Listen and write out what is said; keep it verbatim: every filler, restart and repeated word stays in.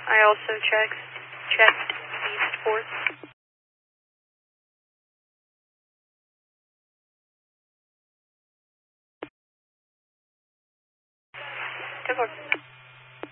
I also checked, checked east ports. ten four.